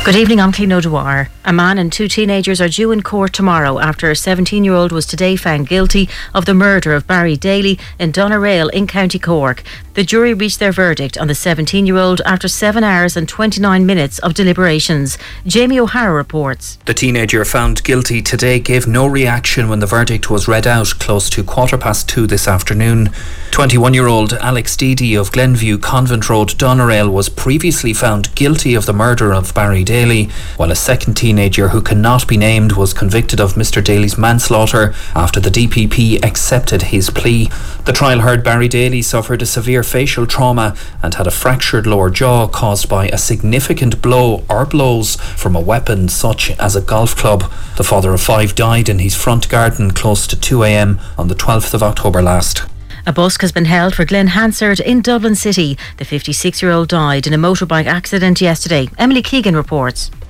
Good evening, I'm Clean O'Dwyer. A man and two teenagers are due in court tomorrow after a 17-year-old was today found guilty of the murder of Barry Daly in Doneraile in County Cork. The jury reached their verdict on the 17-year-old after 7 hours and 29 minutes of deliberations. Jamie O'Hara reports. The teenager found guilty today gave no reaction when the verdict was read out close to 2:15 this afternoon. 21-year-old Alex Deedy of Glenview Convent Road, Doneraile, was previously found guilty of the murder of Barry Daly, while a second teenager who cannot be named was convicted of Mr Daly's manslaughter after the DPP accepted his plea. The trial heard Barry Daly suffered a severe facial trauma and had a fractured lower jaw caused by a significant blow or blows from a weapon such as a golf club. The father of 5 died in his front garden close to 2 a.m. on the 12th of October last. A busk has been held for Glen Hansard in Dublin City. The 56-year-old died in a motorbike accident yesterday. Emily Keegan reports.